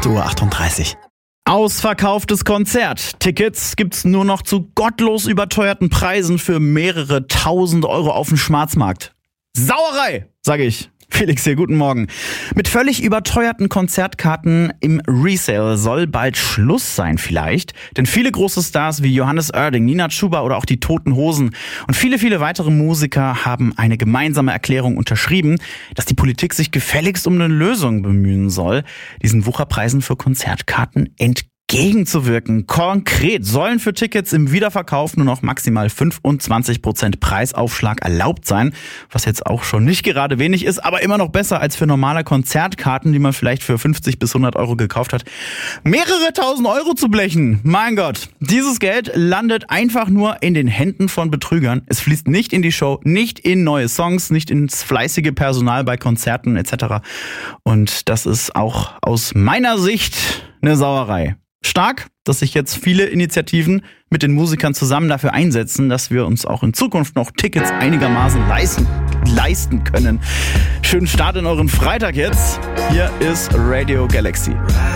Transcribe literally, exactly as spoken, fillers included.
acht Uhr achtunddreißig. Ausverkauftes Konzert. Tickets gibt's nur noch zu gottlos überteuerten Preisen für mehrere tausend Euro auf dem Schwarzmarkt. Sauerei, sage ich. Felix hier, guten Morgen. Mit völlig überteuerten Konzertkarten im Resale soll bald Schluss sein vielleicht. Denn viele große Stars wie Johannes Oerding, Nina Chuba oder auch die Toten Hosen und viele, viele weitere Musiker haben eine gemeinsame Erklärung unterschrieben, dass die Politik sich gefälligst um eine Lösung bemühen soll, diesen Wucherpreisen für Konzertkarten entgegenzuwirken. Gegenzuwirken. Konkret sollen für Tickets im Wiederverkauf nur noch maximal fünfundzwanzig Prozent Preisaufschlag erlaubt sein, was jetzt auch schon nicht gerade wenig ist, aber immer noch besser als für normale Konzertkarten, die man vielleicht für fünfzig bis hundert Euro gekauft hat, mehrere tausend Euro zu blechen. Mein Gott, dieses Geld landet einfach nur in den Händen von Betrügern. Es fließt nicht in die Show, nicht in neue Songs, nicht ins fleißige Personal bei Konzerten et cetera. Und das ist auch aus meiner Sicht eine Sauerei. Stark, dass sich jetzt viele Initiativen mit den Musikern zusammen dafür einsetzen, dass wir uns auch in Zukunft noch Tickets einigermaßen leisten, leisten können. Schönen Start in euren Freitag jetzt. Hier ist Radio Galaxy.